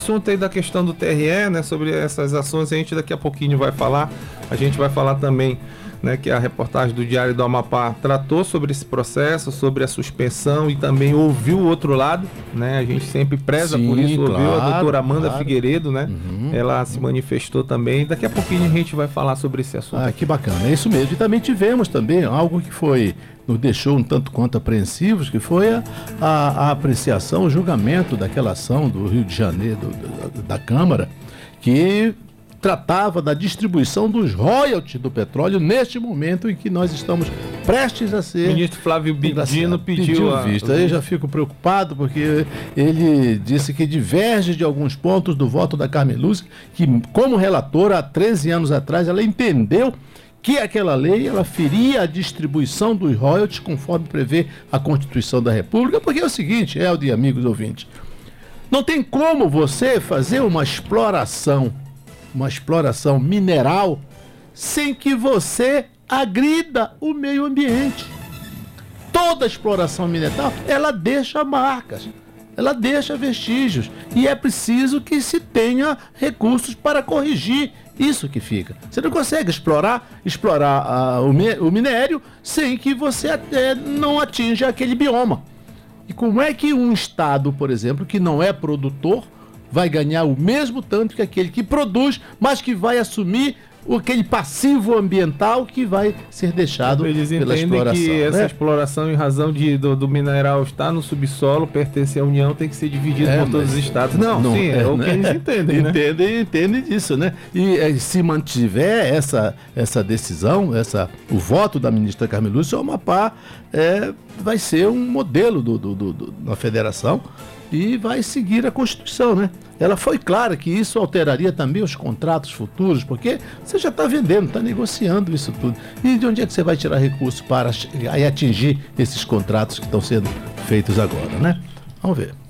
Assunto aí da questão do TRE, né, sobre essas ações, a gente daqui a pouquinho vai falar. A gente vai falar também, né, que a reportagem do Diário do Amapá tratou sobre esse processo, sobre a suspensão e também ouviu o outro lado, né? A gente sempre preza por isso, ouviu a doutora Amanda Figueiredo, né? Ela se manifestou também. Daqui a pouquinho a gente vai falar sobre esse assunto. Ah, que bacana, é isso mesmo. E também tivemos também algo que nos deixou um tanto quanto apreensivos, que foi a apreciação, o julgamento daquela ação do Rio de Janeiro, da Câmara, que tratava da distribuição dos royalties do petróleo neste momento em que nós estamos prestes a ser... O ministro Flávio Dino pediu vista. Aí já fico preocupado porque ele disse que diverge de alguns pontos do voto da Carmen Lúcia, que como relatora há 13 anos atrás ela entendeu que aquela lei ela feria a distribuição dos royalties conforme prevê a Constituição da República, porque é o seguinte, Helder e amigos ouvintes, não tem como você fazer uma exploração mineral sem que você agrida o meio ambiente. Toda exploração mineral, ela deixa marcas, ela deixa vestígios e é preciso que se tenha recursos para corrigir isso que fica. Você não consegue explorar o minério sem que você não atinja aquele bioma. E como é que um estado, por exemplo, que não é produtor, vai ganhar o mesmo tanto que aquele que produz, mas que vai assumir aquele passivo ambiental que vai ser deixado pela exploração. Eles entendem que essa exploração, em razão do mineral estar no subsolo, pertence à União, tem que ser dividido por todos os estados. Não, o que eles entendem, né? Entendem disso, né? E se mantiver essa decisão, o voto da ministra Carmen Lúcia, o Amapá vai ser um modelo na federação e vai seguir a Constituição, né? Ela foi clara que isso alteraria também os contratos futuros, porque você já está vendendo, está negociando isso tudo. E de onde é que você vai tirar recursos para atingir esses contratos que estão sendo feitos agora, né? Vamos ver.